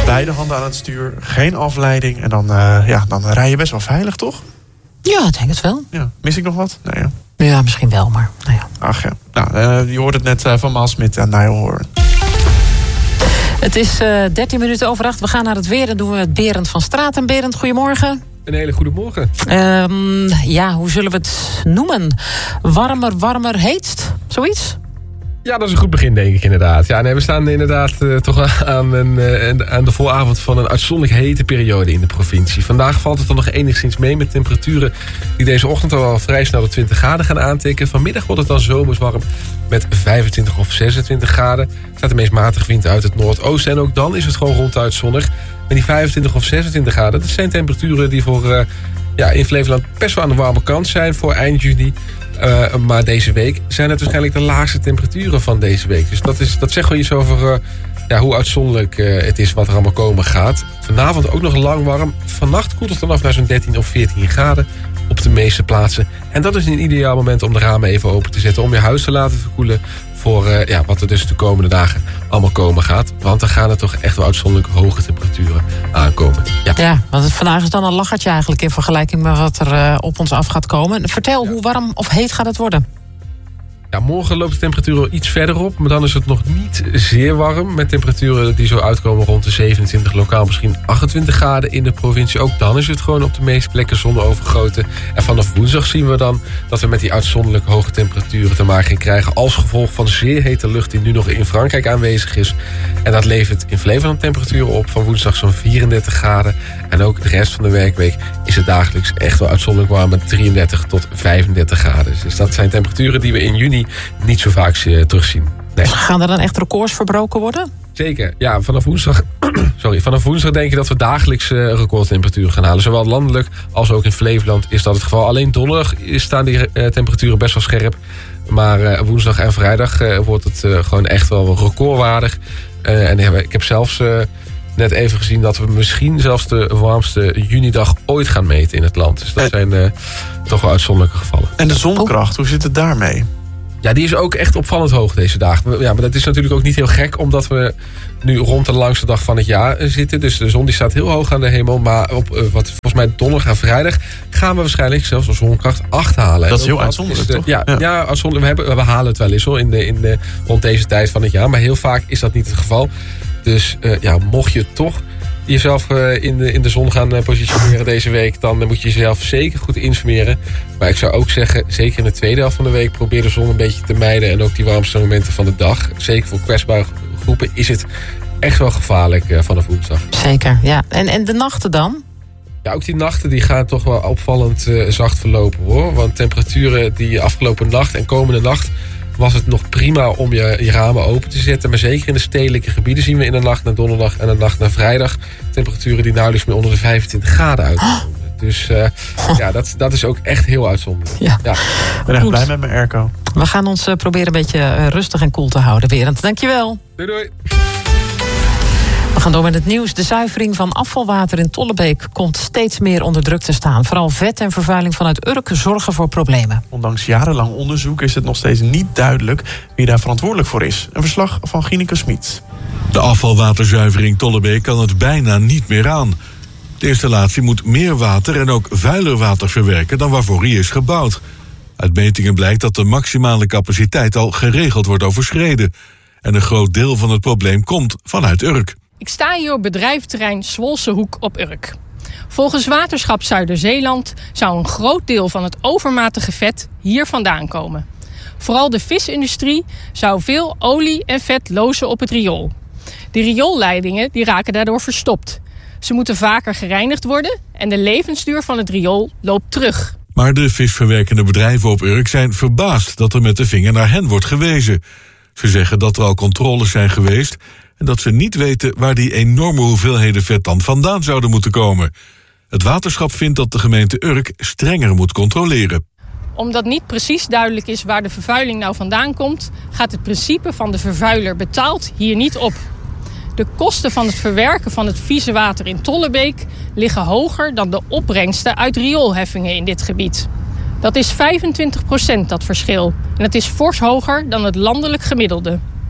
Beide handen aan het stuur, geen afleiding. En dan rij je best wel veilig, toch? Ja, ik denk het wel. Ja. Mis ik nog wat? Nee, ja. Ja, misschien wel, maar nou ja. Ach ja. Nou, je hoort het net van Maal Smit en Niall Horan. Het is 13 minuten over 8. We gaan naar het weer en doen we het Berend van Straten. Berend, goedemorgen. Een hele goede morgen. Hoe zullen we het noemen? Warmer, heetst? Zoiets? Ja, dat is een goed begin, denk ik inderdaad. Ja, nee, we staan inderdaad toch aan de vooravond van een uitzonderlijk hete periode in de provincie. Vandaag valt het dan nog enigszins mee met temperaturen die deze ochtend al vrij snel de 20 graden gaan aantikken. Vanmiddag wordt het dan zomers warm met 25 of 26 graden. Er staat de meest matige wind uit het noordoosten en ook dan is het gewoon ronduit zonnig. En die 25 of 26 graden, dat zijn temperaturen die voor in Flevoland best wel aan de warme kant zijn voor eind juni. Maar deze week zijn het waarschijnlijk de laagste temperaturen van deze week. Dus dat zegt wel iets over hoe uitzonderlijk het is wat er allemaal komen gaat. Vanavond ook nog lang warm. Vannacht koelt het dan af naar zo'n 13 of 14 graden op de meeste plaatsen. En dat is een ideaal moment om de ramen even open te zetten. Om je huis te laten verkoelen voor wat er dus de komende dagen allemaal komen gaat. Want dan gaan er toch echt wel uitzonderlijk hoge temperaturen aankomen. Ja, want vandaag is dan een lachertje eigenlijk in vergelijking met wat er op ons af gaat komen. Vertel, hoe warm of heet gaat het worden? Ja, morgen loopt de temperatuur wel iets verder op, maar dan is het nog niet zeer warm. Met temperaturen die zo uitkomen rond de 27, lokaal misschien 28 graden in de provincie. Ook dan is het gewoon op de meeste plekken zonovergoten. En vanaf woensdag zien we dan dat we met die uitzonderlijk hoge temperaturen te maken krijgen als gevolg van zeer hete lucht die nu nog in Frankrijk aanwezig is. En dat levert in Flevoland temperaturen op van woensdag zo'n 34 graden. En ook de rest van de werkweek is het dagelijks echt wel uitzonderlijk warm met 33 tot 35 graden. Dus dat zijn temperaturen die we in juni niet zo vaak terugzien. Nee. Gaan er dan echt records verbroken worden? Zeker. Ja, vanaf woensdag denk ik dat we dagelijks recordtemperaturen gaan halen. Zowel landelijk als ook in Flevoland is dat het geval. Alleen donderdag staan die temperaturen best wel scherp. Maar woensdag en vrijdag wordt het gewoon echt wel recordwaardig. Ik heb zelfs net even gezien dat we misschien zelfs de warmste junidag ooit gaan meten in het land. Dus dat zijn toch wel uitzonderlijke gevallen. En de zonkracht, hoe zit het daarmee? Ja, die is ook echt opvallend hoog deze dagen. Ja, maar dat is natuurlijk ook niet heel gek, omdat we nu rond de langste dag van het jaar zitten. Dus de zon die staat heel hoog aan de hemel. Maar op volgens mij donderdag en vrijdag gaan we waarschijnlijk zelfs een zonkracht 8 halen. Dat is heel uitzonderlijk, toch? Ja, uitzonderlijk. We halen het wel eens hoor, rond deze tijd van het jaar. Maar heel vaak is dat niet het geval. Dus mocht je toch jezelf in de zon gaan positioneren deze week, dan moet je jezelf zeker goed insmeren. Maar ik zou ook zeggen, zeker in de tweede helft van de week, probeer de zon een beetje te mijden en ook die warmste momenten van de dag. Zeker voor kwetsbare groepen is het echt wel gevaarlijk vanaf woensdag. Zeker, ja. En de nachten dan? Ja, ook die nachten die gaan toch wel opvallend zacht verlopen hoor. Want temperaturen die afgelopen nacht en komende nacht was het nog prima om je ramen open te zetten. Maar zeker in de stedelijke gebieden zien we in de nacht naar donderdag en de nacht naar vrijdag temperaturen die nauwelijks meer onder de 25 graden uitkomen. Dus dat is ook echt heel uitzonderlijk. Ja. Ik ben echt blij met mijn airco. We gaan ons proberen een beetje rustig en koel te houden, Berend. Dankjewel. Doei. We gaan door met het nieuws. De zuivering van afvalwater in Tollebeek komt steeds meer onder druk te staan. Vooral vet en vervuiling vanuit Urk zorgen voor problemen. Ondanks jarenlang onderzoek is het nog steeds niet duidelijk wie daar verantwoordelijk voor is. Een verslag van Gineke Smit. De afvalwaterzuivering Tollebeek kan het bijna niet meer aan. De installatie moet meer water en ook vuiler water verwerken dan waarvoor hij is gebouwd. Uit metingen blijkt dat de maximale capaciteit al geregeld wordt overschreden. En een groot deel van het probleem komt vanuit Urk. Ik sta hier op bedrijventerrein Zwolsehoek op Urk. Volgens Waterschap Zuiderzeeland zou een groot deel van het overmatige vet hier vandaan komen. Vooral de visindustrie zou veel olie en vet lozen op het riool. De rioolleidingen die raken daardoor verstopt. Ze moeten vaker gereinigd worden en de levensduur van het riool loopt terug. Maar de visverwerkende bedrijven op Urk zijn verbaasd dat er met de vinger naar hen wordt gewezen. Ze zeggen dat er al controles zijn geweest en dat ze niet weten waar die enorme hoeveelheden vet dan vandaan zouden moeten komen. Het waterschap vindt dat de gemeente Urk strenger moet controleren. Omdat niet precies duidelijk is waar de vervuiling nou vandaan komt, gaat het principe van de vervuiler betaalt hier niet op. De kosten van het verwerken van het vieze water in Tollebeek liggen hoger dan de opbrengsten uit rioolheffingen in dit gebied. Dat is 25% dat verschil. En het is fors hoger dan het landelijk gemiddelde.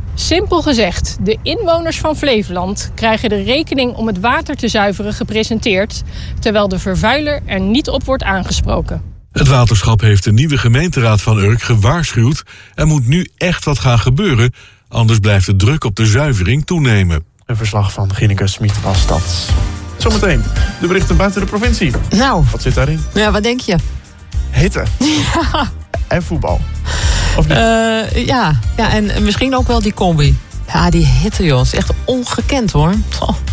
Simpel gezegd, de inwoners van Flevoland krijgen de rekening om het water te zuiveren gepresenteerd, terwijl de vervuiler er niet op wordt aangesproken. Het waterschap heeft de nieuwe gemeenteraad van Urk gewaarschuwd. Er moet nu echt wat gaan gebeuren, anders blijft de druk op de zuivering toenemen. Een verslag van Gineke Smit was dat. Zometeen de berichten buiten de provincie. Nou, Wat zit daarin? ja, wat denk je? Hitte. En voetbal. Of niet? Ja, en misschien ook wel die combi. Ja, die hitte, joh. Het is echt ongekend, hoor. Oh.